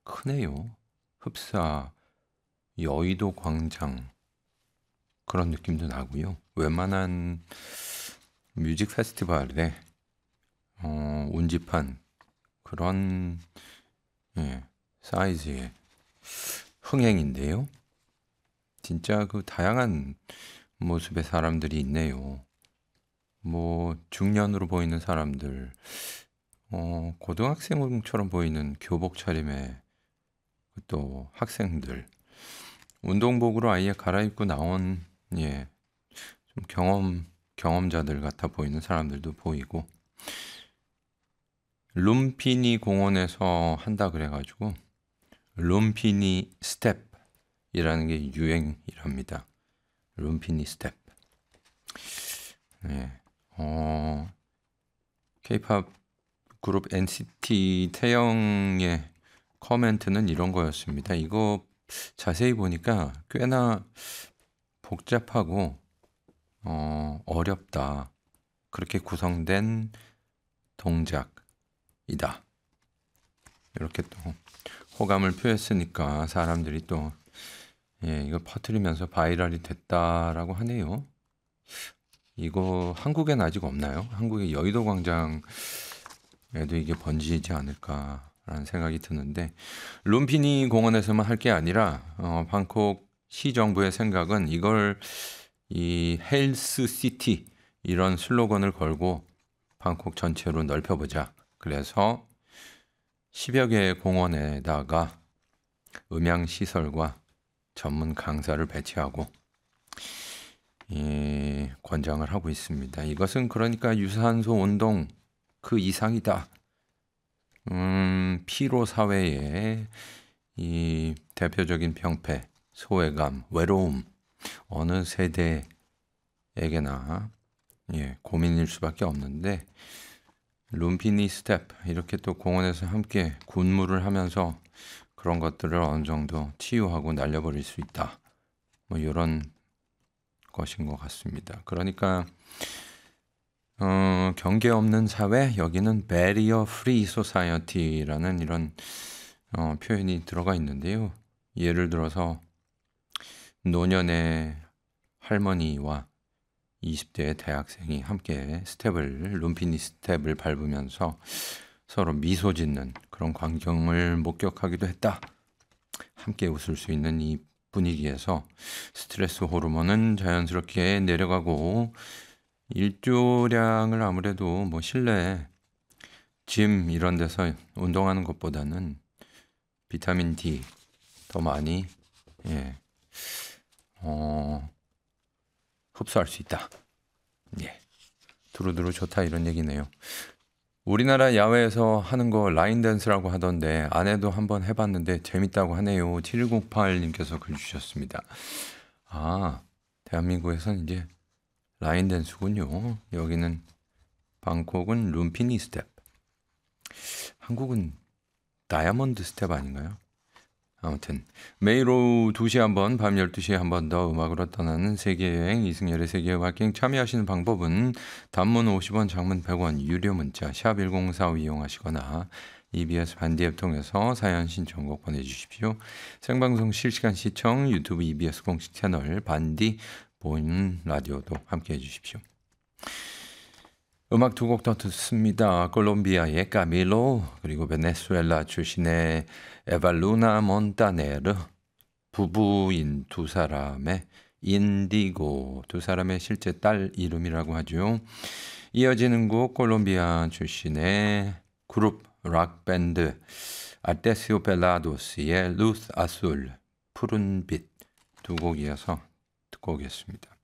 크네요. 흡사, 여의도 광장 그런 느낌도 나고요. 웬만한 뮤직 페스티벌에 운집한 그런 사이즈의 흥행인데요. 진짜 그 다양한 모습의 사람들이 있네요. 뭐 중년으로 보이는 사람들, 고등학생처럼 보이는 교복 차림의 또 학생들, 운동복으로 아예 갈아입고 나온 좀 경험자들 같아 보이는 사람들도 보이고, 룸피니 공원에서 한다 그래가지고 룸피니 스텝이라는 게 유행이랍니다. 룸피니 스텝. K-팝 그룹 NCT 태영의 커멘트는 이런 거였습니다. 이거 자세히 보니까 꽤나 복잡하고 어렵다. 그렇게 구성된 동작이다. 이렇게 또 호감을 표했으니까 사람들이 또 이걸 퍼뜨리면서 바이럴이 됐다라고 하네요. 이거 한국엔 아직 없나요? 한국의 여의도 광장에도 이게 번지지 않을까라는 생각이 드는데, 룸피니 공원에서만 할 게 아니라 방콕 시정부의 생각은 이걸 이 헬스 시티 이런 슬로건을 걸고 방콕 전체로 넓혀보자. 그래서 10여 개의 공원에다가 음향시설과 전문 강사를 배치하고 권장을 하고 있습니다. 이것은 그러니까 유산소 운동 그 이상이다. 피로 사회의 이 대표적인 병폐, 소외감, 외로움 어느 세대에게나 고민일 수밖에 없는데, 룸피니 스텝 이렇게 또 공원에서 함께 군무를 하면서 그런 것들을 어느 정도 치유하고 날려버릴 수 있다. 뭐 이런 것인 것 같습니다. 그러니까 경계 없는 사회, 여기는 Barrier Free Society라는 이런 표현이 들어가 있는데요. 예를 들어서 노년의 할머니와 20대의 대학생이 함께 룸피니 스텝을 밟으면서 서로 미소 짓는 그런 광경을 목격하기도 했다. 함께 웃을 수 있는 이 분위기에서 스트레스 호르몬은 자연스럽게 내려가고, 일조량을 아무래도 뭐 실내 짐 이런 데서 운동하는 것보다는 비타민 D 더 많이 흡수할 수 있다. 두루두루 좋다 이런 얘기네요. 우리나라 야외에서 하는 거 라인 댄스라고 하던데 아내도 한번 해봤는데 재밌다고 하네요. 7108님께서 글 주셨습니다. 대한민국에서는 이제 라인 댄스군요. 여기는 방콕은 룸피니 스텝. 한국은 다이아몬드 스텝 아닌가요? 아무튼 매일 오후 2시에 한번, 밤 12시에 한 번 더 음악으로 떠나는 세계여행 이승열의 세계여행 참여하시는 방법은 단문 50원, 장문 100원, 유료 문자 샵 1045 이용하시거나 EBS 반디 앱 통해서 사연 신청곡 보내주십시오. 생방송 실시간 시청 유튜브 EBS 공식 채널 반디 보이는 라디오도 함께 해주십시오. 음악 두 곡 더 듣습니다. 콜롬비아의 까밀로, 그리고 베네수엘라 출신의 에발루나 몬타네르, 부부인 두 사람의 인디고, 두 사람의 실제 딸 이름이라고 하죠. 이어지는 곡 콜롬비아 출신의 그룹 락밴드 아테시오 펠라도스의 루스 아술, 푸른 빛, 두 곡 이어서 듣고 오겠습니다.